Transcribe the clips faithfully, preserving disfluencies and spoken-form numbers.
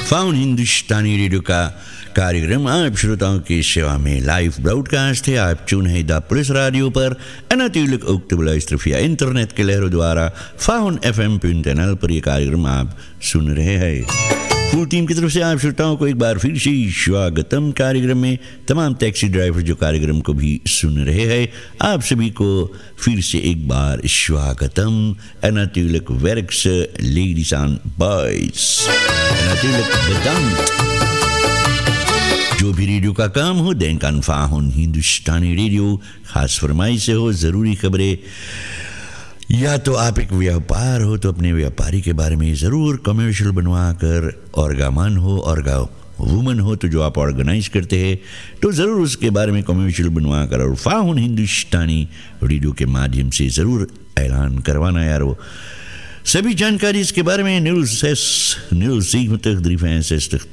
Faun हिंदुस्तानी radio का कार्यक्रम आप श्रोताओं की सेवा में लाइव ब्रॉडकास्ट है। आप चुन है द पुलिस रेडियो पर अनातिलक उक्तबलाइस्ट्रफिया इंटरनेट के लहरों द्वारा फाउन एफएम चैनल पर यह कार्यक्रम आप सुन रहे हैं। फुल टीम की तरफ से आप श्रोताओं को एक बार फिर से स्वागतम कार्यक्रम में। तमाम टैक्सी ड्राइवर जो कार्यक्रम को भी सुन रहे हैं, आप सभी को फिर से एक बार स्वागतम। अनातिलक वर्क्स लेडीज एंड बॉयज, अनातिलक बेदांत, जो भी रेडियो का काम हो, दैन कन्फा हो हिंदुस्तानी रेडियो, खास फरमाई से हो, ज़रूरी खबरें, या तो आप एक व्यापार हो तो अपने व्यापारी के बारे में ज़रूर कमर्शियल बनवा कर, ऑर्गामन हो, ऑर्गा वुमन हो तो जो आप ऑर्गेनाइज करते हैं तो ज़रूर उसके बारे में कमर्शियल बनवा कर और फाउन हिंदुस्तानी रेडियो के माध्यम से ज़रूर ऐलान करवाना यार। वो सभी जानकारी इसके बारे में न्यूज़ न्यूज़ सीख तक द्रीफेंसेस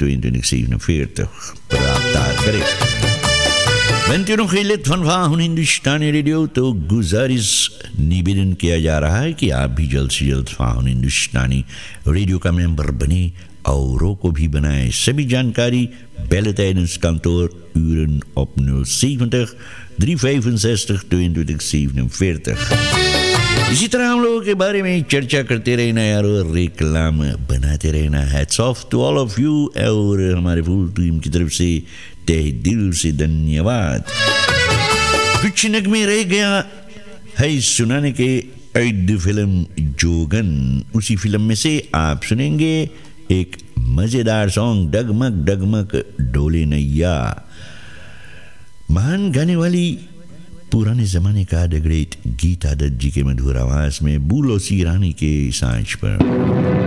प्राप्त करें। वेंटिनो खिलत फनफा हिंदुस्तानी रेडियो, तो गुजारिश निवेदन किया जा रहा है कि आप भी जल्द से जल्द फाउन हिंदुस्तानी रेडियो का मेंबर बने, औरों को भी बनाए। सभी जानकारी bell tijdens kantoor uren op nul zeventig drie vijfenzestig tweeëntwintig zevenenveertig। इसी तरह हम लोगों के बारे में चर्चा करते रहना यार, रेकलाम बनाते रहना। Hats off to all of you, और हमारे फुल टीम की तरफ से तहे दिल से धन्यवाद। कुछ नगमे रह गया है सुनाने के ऐड फिल्म जोगन, उसी फिल्म में से आप सुनेंगे एक मजेदार सॉन्ग, डगमग डगमग डोले नैया। महान गाने वाली पुराने जमाने का द ग्रेट गीता दत्त जी के मधुर आवाज में बूलो सी रानी के सांच पर